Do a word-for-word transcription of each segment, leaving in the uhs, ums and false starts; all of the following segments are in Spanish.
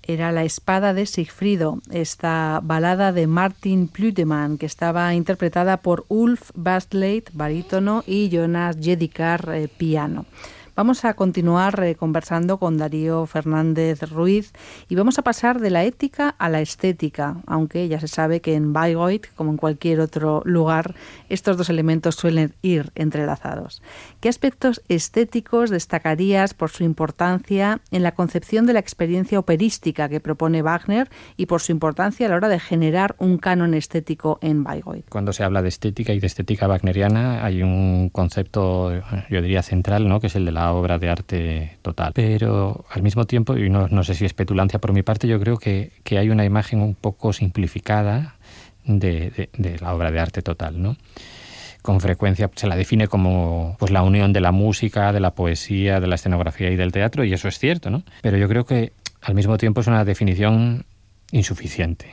era La espada de Sigfrido, esta balada de Martin Plüdemann, que estaba interpretada por Ulf Bastleit, barítono, y Jonas Jedikar, eh, piano. Vamos a continuar eh, conversando con Darío Fernández Ruiz y vamos a pasar de la ética a la estética, aunque ya se sabe que en Bayreuth, como en cualquier otro lugar, estos dos elementos suelen ir entrelazados. ¿Qué aspectos estéticos destacarías por su importancia en la concepción de la experiencia operística que propone Wagner y por su importancia a la hora de generar un canon estético en Bayreuth? Cuando se habla de estética y de estética wagneriana hay un concepto, yo diría, central, ¿no?, que es el de la obra de arte total. Pero al mismo tiempo, y no, no sé si es petulancia por mi parte, yo creo que, que hay una imagen un poco simplificada de, de, de la obra de arte total, ¿no? Con frecuencia se la define como pues la unión de la música, de la poesía, de la escenografía y del teatro, y eso es cierto, ¿no? Pero yo creo que al mismo tiempo es una definición insuficiente,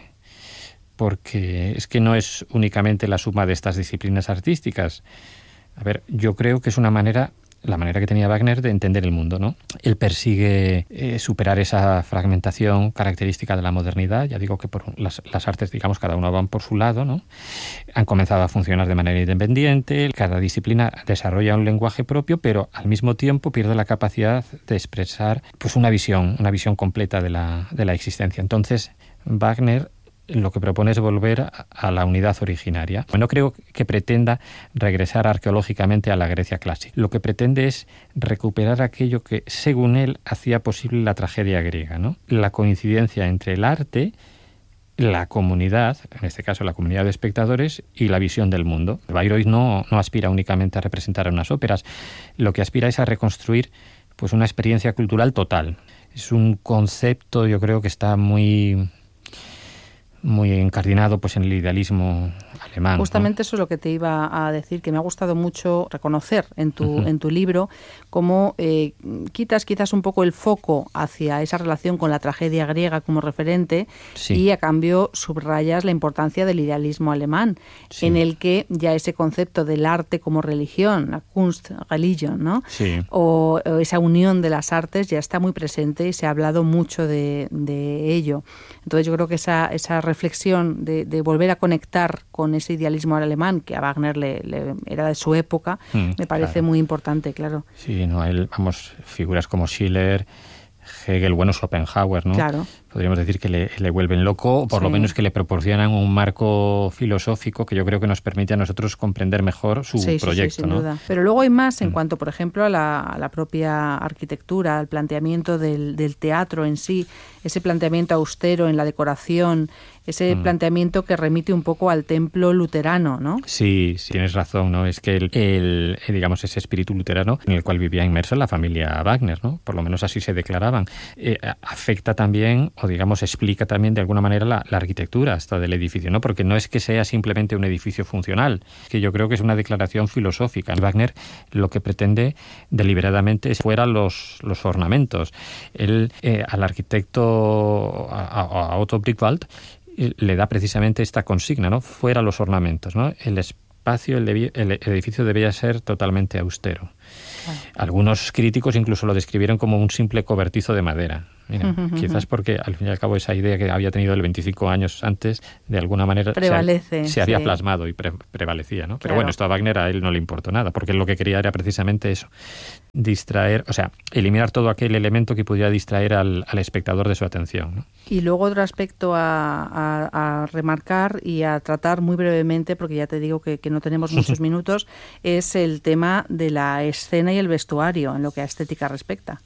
porque es que no es únicamente la suma de estas disciplinas artísticas. A ver, yo creo que es una manera... la manera que tenía Wagner de entender el mundo, ¿no? Él persigue eh, superar esa fragmentación característica de la modernidad. Ya digo que por las, las artes, digamos, cada uno van por su lado, ¿no? Han comenzado a funcionar de manera independiente, cada disciplina desarrolla un lenguaje propio, pero al mismo tiempo pierde la capacidad de expresar pues una visión, una visión completa de la, de la existencia. Entonces, Wagner lo que propone es volver a la unidad originaria. No creo que pretenda regresar arqueológicamente a la Grecia clásica. Lo que pretende es recuperar aquello que, según él, hacía posible la tragedia griega, ¿no? La coincidencia entre el arte, la comunidad, en este caso la comunidad de espectadores, y la visión del mundo. Bayreuth no, no aspira únicamente a representar unas óperas, lo que aspira es a reconstruir pues una experiencia cultural total. Es un concepto, yo creo, que está muy... muy encardinado pues en el idealismo alemán. Justamente, ¿no? ¿no? Eso es lo que te iba a decir, que me ha gustado mucho reconocer en tu, Uh-huh. en tu libro cómo eh, quitas quizás un poco el foco hacia esa relación con la tragedia griega como referente, sí. Y a cambio subrayas la importancia del idealismo alemán, sí. En el que ya ese concepto del arte como religión, la Kunstreligion, ¿no? Sí. O, o esa unión de las artes ya está muy presente y se ha hablado mucho de, de ello. Entonces yo creo que esa, esa reflexión de, de volver a conectar con ese idealismo alemán que a Wagner le, le era de su época, mm, me parece claro. Muy importante, claro. Sí, no, él, vamos, figuras como Schiller, Hegel, bueno, Schopenhauer, ¿no? Claro. Podríamos decir que le, le vuelven loco, o por sí. lo menos que le proporcionan un marco filosófico que yo creo que nos permite a nosotros comprender mejor su sí, proyecto, sí, sí, sin ¿no? duda. Pero luego hay más en mm. cuanto, por ejemplo, a la, a la propia arquitectura, al planteamiento del, del teatro en sí, ese planteamiento austero en la decoración, ese mm. planteamiento que remite un poco al templo luterano, ¿no? Sí, sí, tienes razón, ¿no? Es que el, el digamos, ese espíritu luterano en el cual vivía inmerso la familia Wagner, ¿no? Por lo menos así se declaraban. Eh, afecta también, o digamos, explica también de alguna manera la, la arquitectura hasta del edificio, ¿no? Porque no es que sea simplemente un edificio funcional, que yo creo que es una declaración filosófica. Wagner lo que pretende deliberadamente es fuera los, los ornamentos. Él, eh, al arquitecto, a, a Otto Brichtwald, le da precisamente esta consigna, ¿no? Fuera los ornamentos, ¿no? El espacio, el, debi- el edificio debía ser totalmente austero. Claro. Algunos críticos incluso lo describieron como un simple cobertizo de madera. Mira, uh-huh, quizás porque al fin y al cabo esa idea que había tenido él veinticinco años antes, de alguna manera Prevalece, se, se había sí. plasmado y pre- prevalecía, ¿no? Pero claro. bueno, esto a Wagner a él no le importó nada, porque él lo que quería era precisamente eso, distraer, o sea, eliminar todo aquel elemento que pudiera distraer al, al espectador de su atención, ¿no? Y luego otro aspecto a, a, a remarcar y a tratar muy brevemente, porque ya te digo que, que no tenemos muchos minutos, es el tema de la escena y el vestuario en lo que a estética respecta.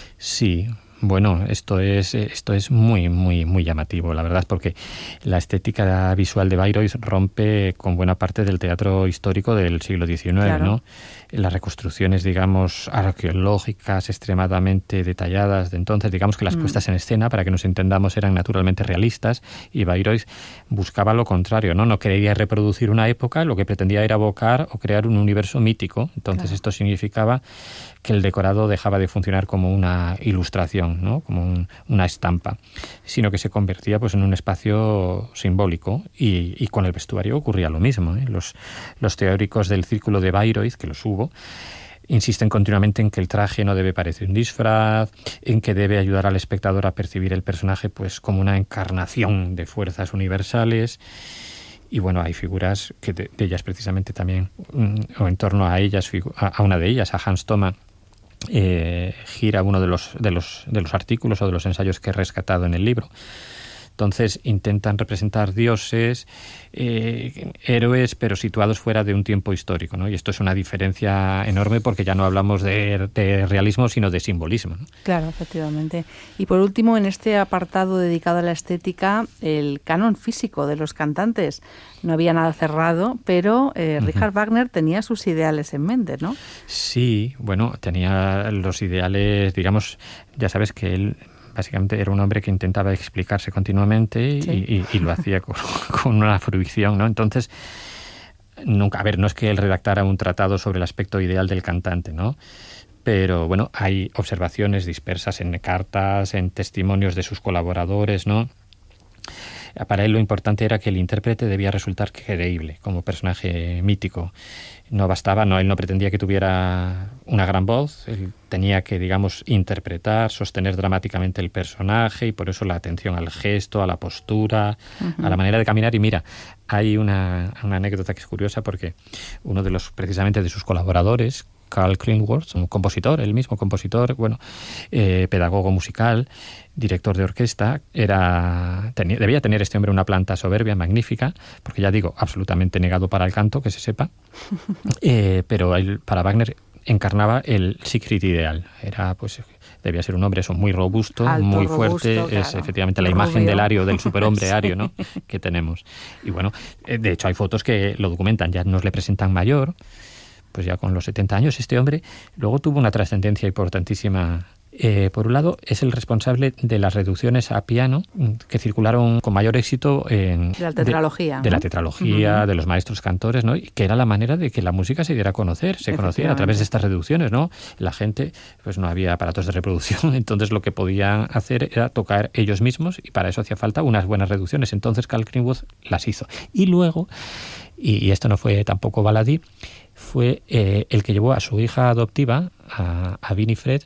Sí. Bueno, esto es esto es muy muy muy llamativo, la verdad, porque la estética visual de Bayreuth rompe con buena parte del teatro histórico del siglo diecinueve, claro. ¿no? Las reconstrucciones, digamos, arqueológicas extremadamente detalladas de entonces, digamos que las mm. puestas en escena, para que nos entendamos, eran naturalmente realistas, y Bayreuth buscaba lo contrario, ¿no? No quería reproducir una época, lo que pretendía era evocar o crear un universo mítico. Entonces claro. esto significaba que el decorado dejaba de funcionar como una ilustración, ¿no? Como un, una estampa, sino que se convertía pues en un espacio simbólico, y, y con el vestuario ocurría lo mismo, ¿eh? Los, los teóricos del círculo de Bayreuth, que los hubo, insisten continuamente en que el traje no debe parecer un disfraz, en que debe ayudar al espectador a percibir el personaje pues como una encarnación de fuerzas universales. Y bueno, hay figuras que de, de ellas precisamente también, o en torno a ellas, a una de ellas, a Hans Thoma, eh, gira uno de los, de los, de los artículos o de los ensayos que he rescatado en el libro. Entonces intentan representar dioses, eh, héroes, pero situados fuera de un tiempo histórico, ¿no? Y esto es una diferencia enorme porque ya no hablamos de, de realismo, sino de simbolismo, ¿no? Claro, efectivamente. Y por último, en este apartado dedicado a la estética, el canon físico de los cantantes. No había nada cerrado, pero eh, uh-huh. Richard Wagner tenía sus ideales en mente, ¿no? Sí, bueno, tenía los ideales, digamos, ya sabes que él... Básicamente era un hombre que intentaba explicarse continuamente sí. y, y, y lo hacía con, con una fruición, ¿no? Entonces, nunca, a ver, no es que él redactara un tratado sobre el aspecto ideal del cantante, ¿no? Pero, bueno, hay observaciones dispersas en cartas, en testimonios de sus colaboradores, ¿no? Para él lo importante era que el intérprete debía resultar creíble como personaje mítico. No bastaba, no, él no pretendía que tuviera una gran voz, él tenía que, digamos, interpretar, sostener dramáticamente el personaje y por eso la atención al gesto, a la postura, uh-huh. a la manera de caminar. Y mira, hay una, una anécdota que es curiosa porque uno de los, precisamente de sus colaboradores, Karl Klingworth, un compositor, el mismo compositor, bueno, eh, pedagogo musical, director de orquesta, era tenía, debía tener este hombre una planta soberbia, magnífica, porque ya digo, absolutamente negado para el canto, que se sepa, eh, pero él, para Wagner encarnaba el Siegfried ideal. Era, pues, debía ser un hombre eso, muy robusto, alto, muy robusto, fuerte, claro. Es efectivamente la Rubio. Imagen del ario, del superhombre sí. ario, ¿no? que tenemos. Y bueno, de hecho hay fotos que lo documentan, ya nos le presentan mayor, pues ya con los setenta años, este hombre luego tuvo una trascendencia importantísima. Eh, por un lado, es el responsable de las reducciones a piano que circularon con mayor éxito en, de la tetralogía. De, de ¿no? la tetralogía, uh-huh. de los maestros cantores, ¿no? Y que era la manera de que la música se diera a conocer, se conocía a través de estas reducciones, ¿no? La gente, pues no había aparatos de reproducción, entonces lo que podían hacer era tocar ellos mismos y para eso hacía falta unas buenas reducciones. Entonces Karl Klingworth las hizo. Y luego, y, y esto no fue tampoco baladí, fue eh, el que llevó a su hija adoptiva, a, a Winifred,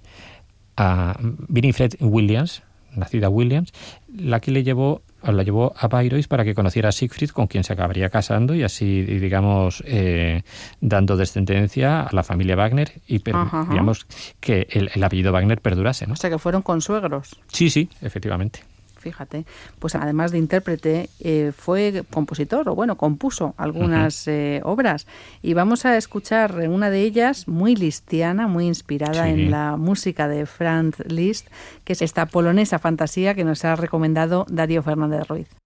a Winifred Williams, nacida Williams, la que le llevó, la llevó a Bayreuth para que conociera a Siegfried, con quien se acabaría casando y así, digamos, eh, dando descendencia a la familia Wagner y, per, ajá, digamos, que el, el apellido Wagner perdurase, ¿no? O sea, que fueron consuegros. Sí, sí, efectivamente. Fíjate, pues además de intérprete, eh, fue compositor, o bueno, compuso algunas uh-huh. eh, obras. Y vamos a escuchar una de ellas, muy listiana, muy inspirada sí. en la música de Franz Liszt, que es esta polonesa fantasía que nos ha recomendado Darío Fernández Ruiz.